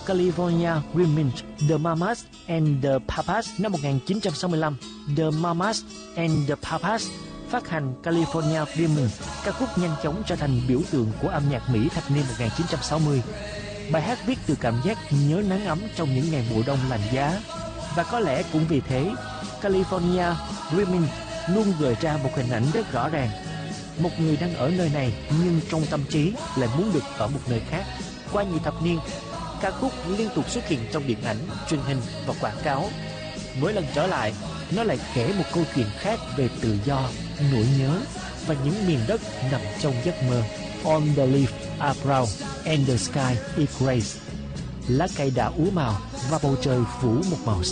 California Dreaming, The Mamas and the Papas năm 1965. The Mamas and the Papas phát hành California Dreaming, ca khúc nhanh chóng trở thành biểu tượng của âm nhạc Mỹ thập niên 1960. Bài hát viết từ cảm giác nhớ nắng ấm trong những ngày mùa đông lạnh giá. Và có lẽ cũng vì thế, California Dreaming luôn gợi ra một hình ảnh rất rõ ràng. Một người đang ở nơi này nhưng trong tâm trí lại muốn được ở một nơi khác. Qua nhiều thập niên, ca khúc liên tục xuất hiện trong điện ảnh, truyền hình và quảng cáo. Mỗi lần trở lại, nó lại kể một câu chuyện khác về tự do, nỗi nhớ và những miền đất nằm trong giấc mơ. On the leaf are brown and the sky is gray. Lá cây đã úa màu và bầu trời phủ một màu xanh.